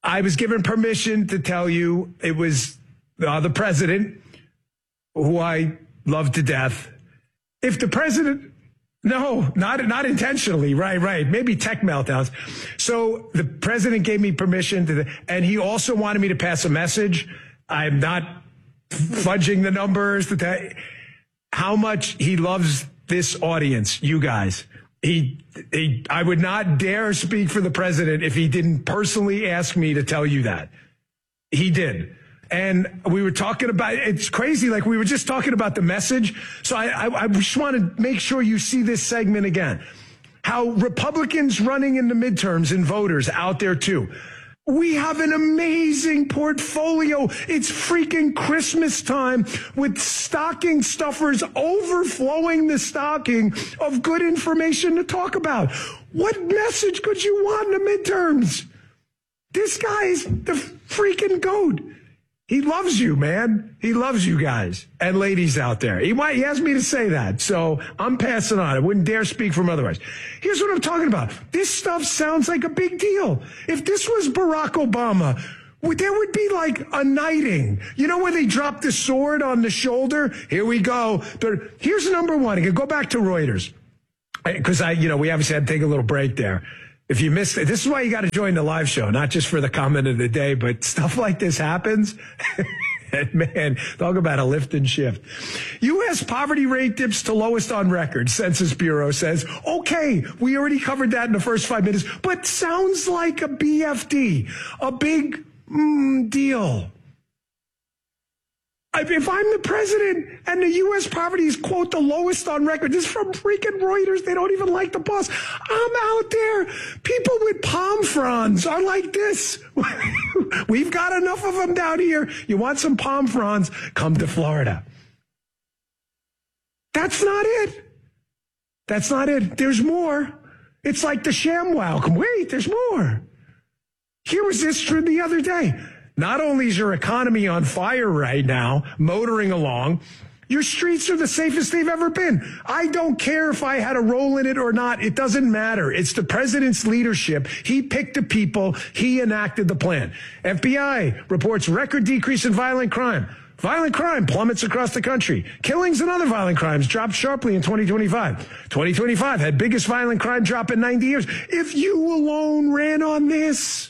I was given permission to tell you it was the president, who I love to death. If the president, no, not intentionally, right, maybe tech meltdowns. So the president gave me permission and he also wanted me to pass a message. I'm not fudging the numbers, how much he loves this audience, you guys. I would not dare speak for the president if he didn't personally ask me to tell you that. He did. And we were talking about, it's crazy, like we were just talking about the message. So I just want to make sure you see this segment again. How Republicans running in the midterms and voters out there too. We have an amazing portfolio. It's freaking Christmas time with stocking stuffers overflowing the stocking of good information to talk about. What message could you want in the midterms? This guy's the freaking GOAT. He loves you, man. He loves you guys and ladies out there. He asked me to say that, so I'm passing on. I wouldn't dare speak from otherwise. Here's what I'm talking about. This stuff sounds like a big deal. If this was Barack Obama, there would be like a knighting. You know where they drop the sword on the shoulder? Here we go. Here's number one. You can go back to Reuters. Because we obviously had to take a little break there. If you missed it, this is why you got to join the live show, not just for the comment of the day, but stuff like this happens. And man, talk about a lift and shift. U.S. poverty rate dips to lowest on record, Census Bureau says. Okay, we already covered that in the first 5 minutes, but sounds like a BFD, a big deal. If I'm the president and the U.S. poverty is, quote, the lowest on record, this is from freaking Reuters. They don't even like the boss. I'm out there. People with palm fronds are like this. We've got enough of them down here. You want some palm fronds? Come to Florida. That's not it. That's not it. There's more. It's like the ShamWow. Wait, there's more. Here was this from the other day. Not only is your economy on fire right now, motoring along, your streets are the safest they've ever been. I don't care if I had a role in it or not. It doesn't matter. It's the president's leadership. He picked the people. He enacted the plan. FBI reports record decrease in violent crime. Violent crime plummets across the country. Killings and other violent crimes dropped sharply in 2025. 2025 had biggest violent crime drop in 90 years. If you alone ran on this,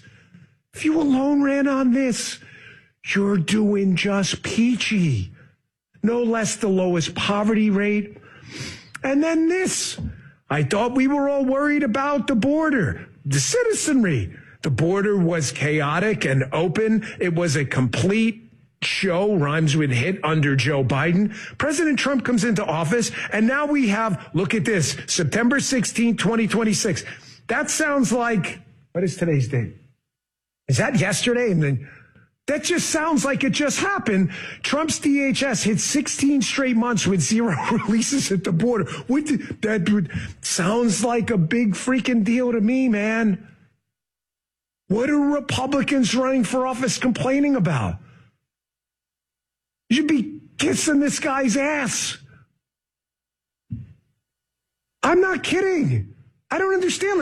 you're doing just peachy. No less the lowest poverty rate. And then this. I thought we were all worried about the border, the citizenry. The border was chaotic and open. It was a complete show, rhymes with hit, under Joe Biden. President Trump comes into office, and now we have, look at this, September 16, 2026. That sounds like, what is today's date? Is that yesterday? And then that just sounds like it just happened. Trump's DHS hit 16 straight months with zero releases at the border. Sounds like a big freaking deal to me, man. What are Republicans running for office complaining about? You should be kissing this guy's ass. I'm not kidding. I don't understand.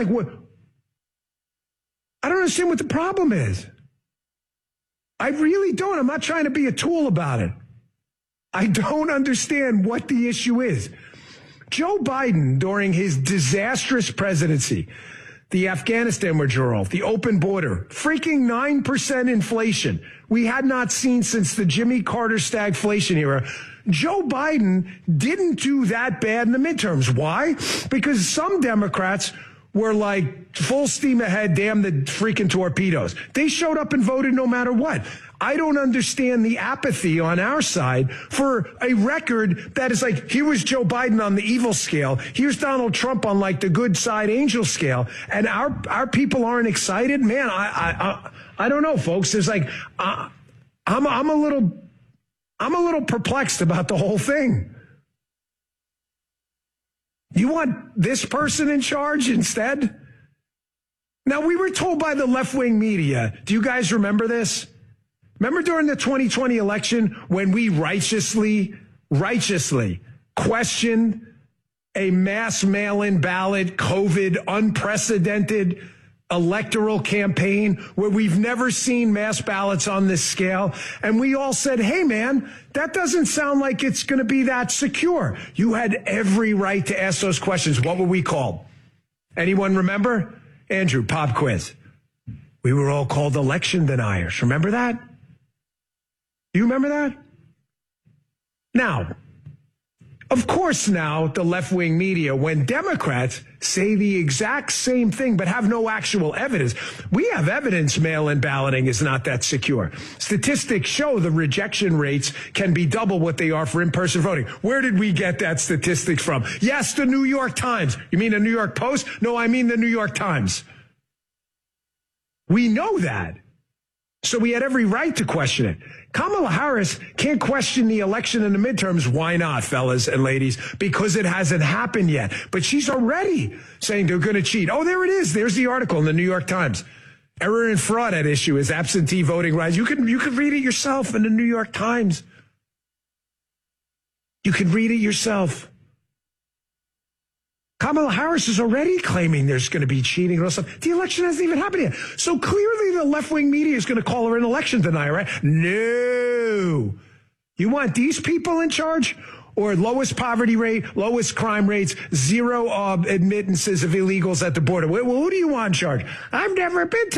I don't understand what the problem is. I really don't. I'm not trying to be a tool about it. I don't understand what the issue is. Joe Biden, during his disastrous presidency, the Afghanistan withdrawal, the open border, freaking 9% inflation we had not seen since the Jimmy Carter stagflation era. Joe Biden didn't do that bad in the midterms. Why? Because some Democrats were like full steam ahead, damn the freaking torpedoes. They showed up and voted no matter what. I don't understand the apathy on our side for a record that is like, here was Joe Biden on the evil scale. Here's Donald Trump on like the good side angel scale. And our people aren't excited. Man, I don't know, folks. There's like, I'm a little perplexed about the whole thing. You want this person in charge instead? Now, we were told by the left-wing media, do you guys remember this? Remember during the 2020 election when we righteously questioned a mass mail-in ballot, COVID, unprecedented electoral campaign where we've never seen mass ballots on this scale. And we all said, hey, man, that doesn't sound like it's going to be that secure. You had every right to ask those questions. What were we called? Anyone remember? Andrew, pop quiz. We were all called election deniers. Remember that? You remember that? Now, of course now, the left-wing media, when Democrats say the exact same thing but have no actual evidence, we have evidence mail-in balloting is not that secure. Statistics show the rejection rates can be double what they are for in-person voting. Where did we get that statistic from? Yes, the New York Times. You mean the New York Post? No, I mean the New York Times. We know that. So we had every right to question it. Kamala Harris can't question the election and the midterms. Why not, fellas and ladies? Because it hasn't happened yet. But she's already saying they're going to cheat. Oh, there it is. There's the article in the New York Times. Error and fraud at issue is absentee voting rights. You can read it yourself in the New York Times. You can read it yourself. Kamala Harris is already claiming there's going to be cheating and all stuff. The election hasn't even happened yet. So clearly the left-wing media is going to call her an election denier, right? No. You want these people in charge? Or lowest poverty rate, lowest crime rates, zero admittances of illegals at the border? Well, who do you want in charge? I've never been to